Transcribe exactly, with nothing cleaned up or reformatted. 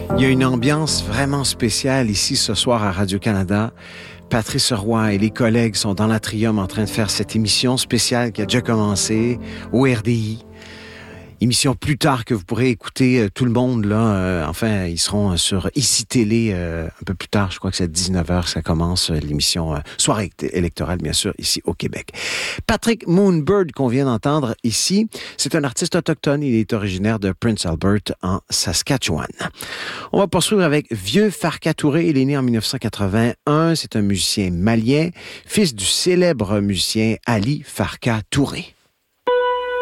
Il y a une ambiance vraiment spéciale ici ce soir à Radio-Canada. Patrice Roy et les collègues sont dans l'atrium en train de faire cette émission spéciale qui a déjà commencé au R D I. Émission plus tard que vous pourrez écouter euh, tout le monde, là. Euh, enfin, ils seront sur Ici Télé euh, un peu plus tard. Je crois que c'est à dix-neuf heures que ça commence, euh, l'émission euh, soirée électorale, bien sûr, ici au Québec. Patrick Moonbird, qu'on vient d'entendre ici, c'est un artiste autochtone. Il est originaire de Prince Albert, en Saskatchewan. On va poursuivre avec Vieux Farka Touré. Il est né en dix-neuf cent quatre-vingt-un. C'est un musicien malien, fils du célèbre musicien Ali Farka Touré.